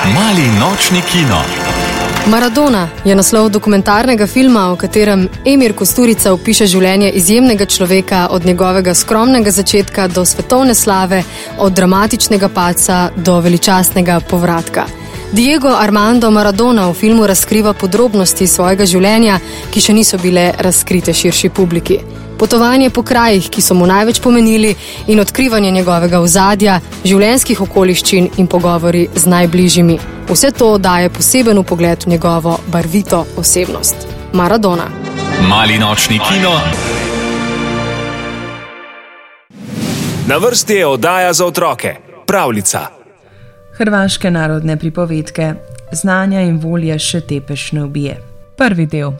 Mali nočni kino. Maradona je naslov dokumentarnega filma, v katerem Emir Kusturica opiše življenje izjemnega človeka od njegovega skromnega začetka do svetovne slave, od dramatičnega padca do veličastnega povratka. Diego Armando Maradona v filmu razkriva podrobnosti svojega življenja, ki še niso bile razkrite širši publiki. Potovanje po krajih, ki so mu največ pomenili, in odkrivanje njegovega ozadja, življenjskih okoliščin in pogovori z najbližjimi. Vse to daje poseben vpogled v njegovo barvito osebnost. Maradona. Mali nočni kino. Na vrsti je oddaja za otroke. Pravljica. Hrvaške narodne pripovedke. Znanja in volje še tepeš ne ubije. Prvi del.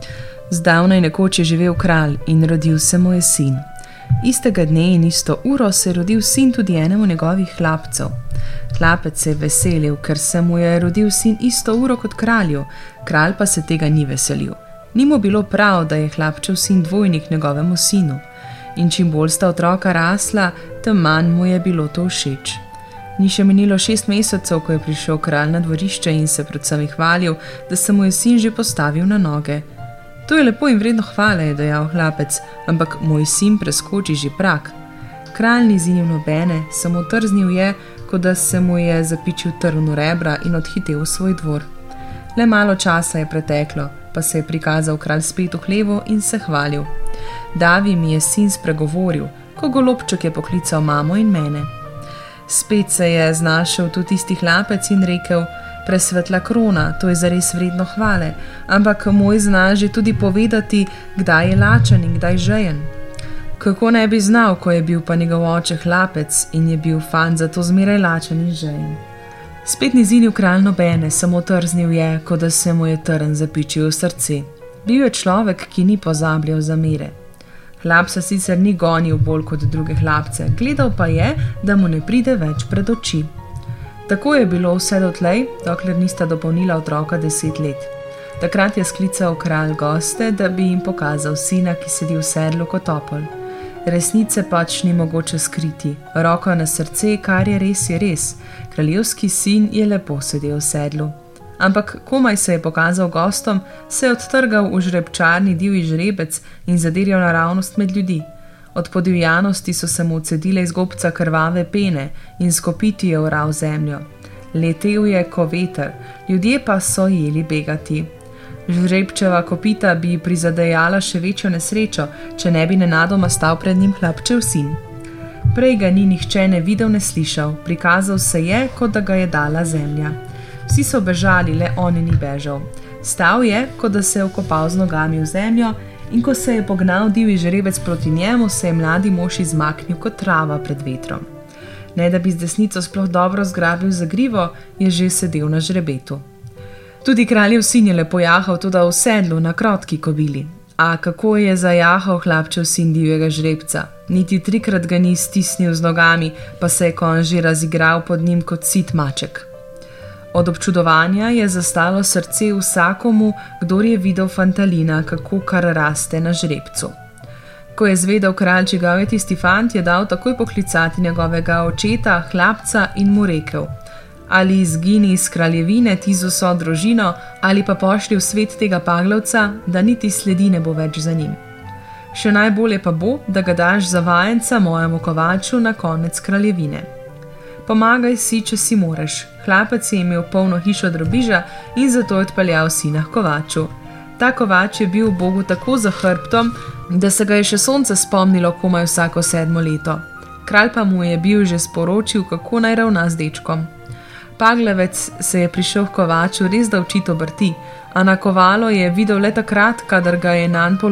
Zdavnaj nekoč je živel kralj in rodil se mu je sin. Istega dne in isto uro se je rodil sin tudi enemu njegovih hlapcev. Hlapec se je veselil, ker se mu je rodil sin isto uro kot kralju, kralj pa se tega ni veselil. Ni mu bilo prav, da je hlapčev sin dvojnik njegovemu sinu. In čim bolj sta otroka rasla, tem manj mu je bilo to všeč. Ni še minilo 6 mesecev, ko je prišel kralj na dvorišče in se predvsem hvalil, da se mu je sin že postavil na noge. To je lepo in vredno hvale, je dejal hlapec, ampak moj sin preskoči že prag. Kralj ni zinil nobene, samo trznil je, kot da se mu je zapičil trn v rebra in odhitel v svoj dvor. Le malo časa je preteklo, pa se je prikazal kralj spet v hlevu in se hvalil. Davi mi je sin spregovoril, ko golobček je poklical mamo in mene. Spet se je znašel tudi tisti hlapec in rekel: presvetla krona, to je zares vredno hvale, ampak moj zna že tudi povedati, kdaj je lačen in kdaj žejen. Kako ne bi znal, ko je bil pa njegov oče hlapec in je bil fant zato zmeraj lačen in žejen. Spet ni zinil kralj nobene, samo trznil je, kot da se mu je trn zapičil v srce. Bil je človek, ki ni pozabljal zamere. Hlapca sicer ni gonil bolj kot druge hlapce, gledal pa je, da mu ne pride več pred oči. Tako je bilo vse dotlej, dokler nista dopolnila otroka 10 let. Takrat je sklical kralj goste, da bi jim pokazal sina, ki sedi v sedlu kot topol. Resnice pač ni mogoče skriti, roko na srce, kar je res. Kraljevski sin je lepo sedel v sedlu. Ampak komaj se je pokazal gostom, se je odtrgal v žrebčarni divji žrebec in zadirjal naravnost med ljudi. Od podivjanosti so se mu cedile iz gobca krvave pene in s kopiti je oral zemljo. Letel je ko veter, ljudje pa so jeli begati. Žrebčeva kopita bi prizadejala še večjo nesrečo, če ne bi nenadoma stal pred njim hlapčev sin. Prej ga ni nihče ne videl ne slišal, prikazal se je, kot da ga je dala zemlja. Vsi so bežali, le on ni bežal. Stal je, kot da se je okopal z nogami v zemljo, in ko se je pognal divji žrebec proti njemu, se je mladi mož izmaknil kot trava pred vetrom. Ne da bi z desnico sploh dobro zgrabil za grivo, je že sedel na žrebetu. Tudi kraljev sin je lepo jahal, tudi v sedlu na krotki kobili. A kako je zajahal hlapčev sin divjega žrebca? Niti 3-krat ga ni stisnil z nogami, pa se je konj že razigral pod njim kot sit maček. Od občudovanja je zastalo srce vsakomu, kdor je videl fantalina, kako kar raste na žrebcu. Ko je zvedel kralj, čigav je tisti fant, je dal takoj poklicati njegovega očeta, hlapca in mu rekel: ali izgini iz kraljevine ti z vso družino, ali pa pošlji v svet tega paglavca, da niti sledi ne bo več za njim. Še najbolje pa bo, da ga daš za vajenca mojemu kovaču na konec kraljevine. Pomagaj si, če si moreš. Hlapec je imel polno hišo drobiža in zato je odpeljal sina h kovaču. Ta kovač je bil Bogu tako za hrbtom, da se ga je še sonce spomnilo komaj vsako 7. leto. Kralj pa mu je bil že sporočil, kako naj ravna z dečkom. Paglavec se je prišel h kovaču res da očito obrti, a nakovalo je videl le takrat, kadar ga je nanj položil